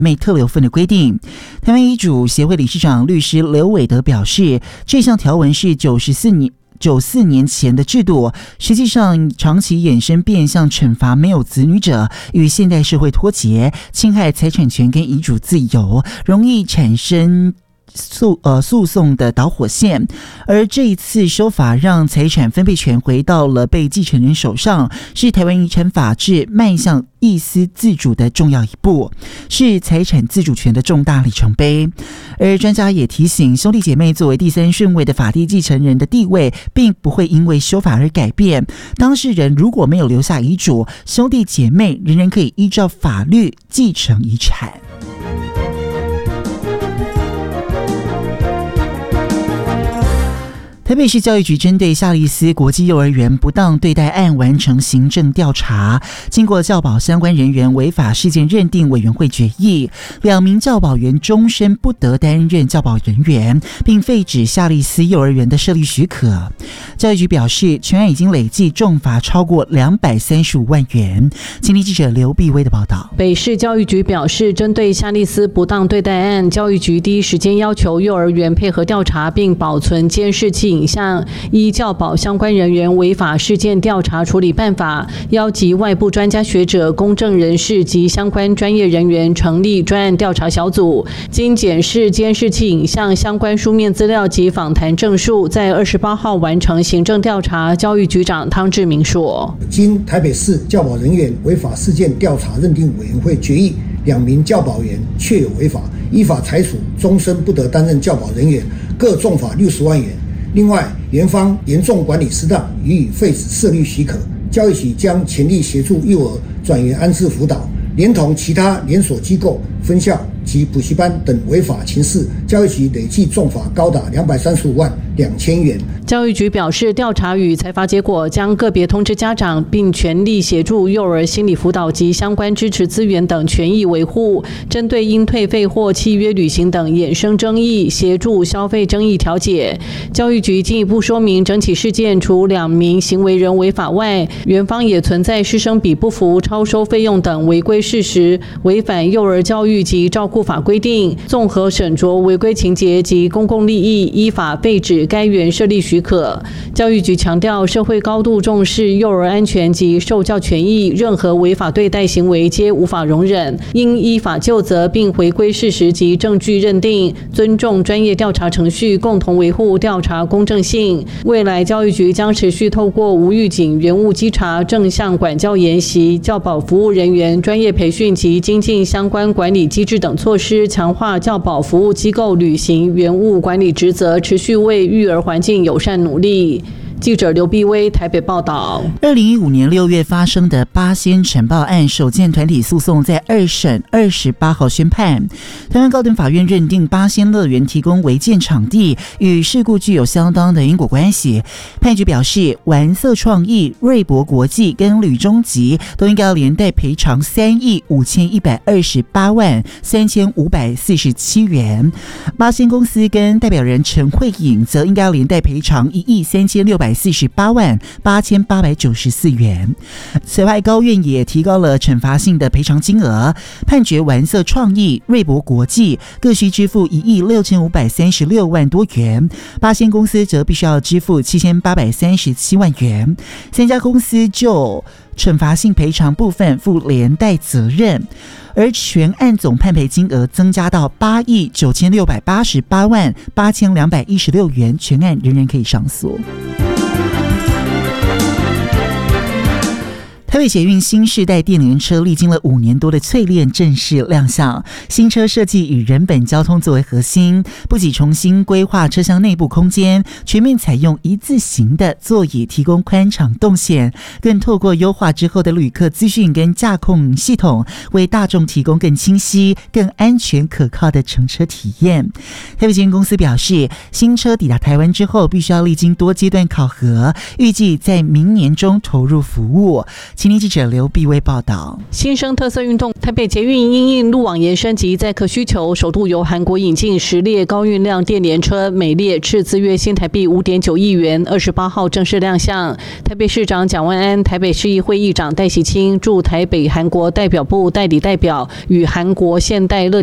妹特留份的规定。台湾遗嘱协会理事长律师刘伟德表示，这项条文是94年前的制度，实际上长期衍生变相惩罚没有子女者，与现代社会脱节，侵害财产权跟遗嘱自由，容易产生诉讼的导火线。而这一次修法让财产分配权回到了被继承人手上，是台湾遗产法治迈向意思自主的重要一步，是财产自主权的重大里程碑。而专家也提醒，兄弟姐妹作为第三顺位的法定继承人的地位并不会因为修法而改变，当事人如果没有留下遗嘱，兄弟姐妹仍然可以依照法律继承遗产。台北市教育局针对夏利斯国际幼儿园不当对待案完成行政调查，经过教保相关人员违法事件认定委员会决议，2名教保员终身不得担任教保人员，并废止夏利斯幼儿园的设立许可。教育局表示，全案已经累计重罚超过235万元。前天记者刘碧薇的报道。 北市教育局表示，针对夏利斯不当对待案，教育局第一时间要求幼儿园配合调查，并保存监视器影像，依教保相关人员违法事件调查处理办法，邀集外部专家学者、公正人士及相关专业人员成立专案调查小组，经检视监视器影像、相关书面资料及访谈证述，在28号完成行政调查。教育局长汤志明说， 经台北市教保人员违法事件调查认定委员会决议，2名教保员确有违法，依法裁处终身不得担任教保人员，各重罚60万元。另外，园方严重管理失当，予以废止设立许可。教育局将全力协助幼儿转园安置辅导，连同其他连锁机构、分校及补习班等违法情事，教育局累计重罚高达235万2千元。 教育局表示，调查与裁罚结果将个别通知家长，并全力协助幼儿心理辅导及相关支持资源等权益维护。针对应退费或契约履行等衍生争议，协助消费争议调解。教育局进一步说明，整起事件除2名行为人违法外，园方也存在师生比不符、超收费用等违规事实，违反幼儿教育及照顾法规定，综合审酌违规情节及公共利益，依法废止该园设立许可。教育局强调，社会高度重视幼儿安全及受教权益，任何违法对待行为皆无法容忍，应依法究责，并回归事实及证据认定，尊重专业调查程序，共同维护调查公正性。未来教育局将持续透过无预警原物稽查、正向管教研习、教保服务人员专业培训及精进相关管理机制等措施，强化教保服务机构履行原物管理职责，持续为育儿环境友善努力。记者刘碧薇台北报道。 2015年6月发生的八仙尘爆案首件团体诉讼在2审28号宣判，台湾高等法院认定八仙乐园提供违建场地与事故具有相当的因果关系。判决表示，玩色创意、瑞博国际跟吕中吉都应该要连带赔偿35128万3547元，八仙公司跟代表人陈慧颖则应该要连带赔偿13648万8894元。此外，高院也提高了惩罚性的赔偿金额，判决玩色创意、瑞博国际各需支付16536万多元，八仙公司则必须要支付7837万元。3家公司就惩罚性赔偿部分负连带责任，而全案总判赔金额增加到89688万8216元，全案仍然可以上诉。台北捷运新世代电联车历经了5年多的淬炼，正式亮相。新车设计以人本交通作为核心，不仅重新规划车厢内部空间，全面采用一字形的座椅，提供宽敞动线，更透过优化之后的旅客资讯跟驾控系统，为大众提供更清晰、更安全可靠的乘车体验。台北捷运公司表示，新车抵达台湾之后，必须要历经多阶段考核，预计在明年中投入服务。 青年记者刘碧薇报道。 新生特色运动，台北捷运因应路网延伸及载客需求，首度由韩国引进10列高运量电联车，每列斥资约新台币5.9亿元，28号正式亮相。台北市长蒋万安、台北市议会议长戴喜清驻台北韩国代表部代理代表与韩国现代乐